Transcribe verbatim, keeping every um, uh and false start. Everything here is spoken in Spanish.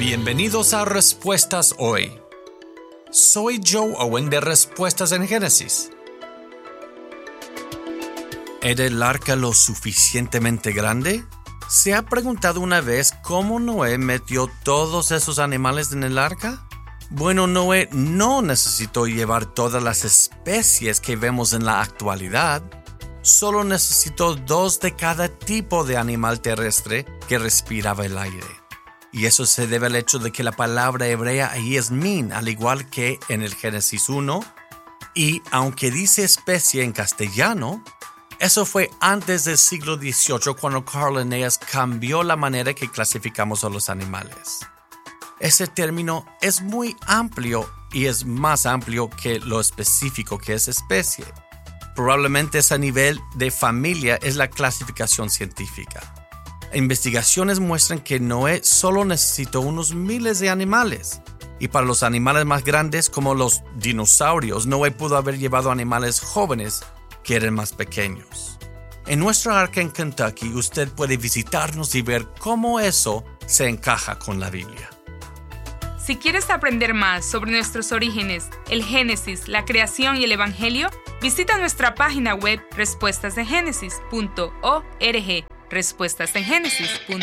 Bienvenidos a Respuestas Hoy. Soy Joe Owen de Respuestas en Génesis. ¿Era el arca lo suficientemente grande? ¿Se ha preguntado una vez cómo Noé metió todos esos animales en el arca? Bueno, Noé no necesitó llevar todas las especies que vemos en la actualidad. Solo necesitó dos de cada tipo de animal terrestre que respiraba el aire. Y eso se debe al hecho de que la palabra hebrea ahí es min, al igual que en el Génesis uno. Y aunque dice especie en castellano, eso fue antes del siglo dieciocho cuando Carl Linnaeus cambió la manera que clasificamos a los animales. Ese término es muy amplio y es más amplio que lo específico que es especie. Probablemente ese nivel de familia es la clasificación científica. Investigaciones muestran que Noé solo necesitó unos miles de animales. Y para los animales más grandes, como los dinosaurios, Noé pudo haber llevado animales jóvenes que eran más pequeños. En nuestra arca en Kentucky, usted puede visitarnos y ver cómo eso se encaja con la Biblia. Si quieres aprender más sobre nuestros orígenes, el Génesis, la creación y el Evangelio, visita nuestra página web respuestas en génesis punto org. Respuestas en Génesis punto org.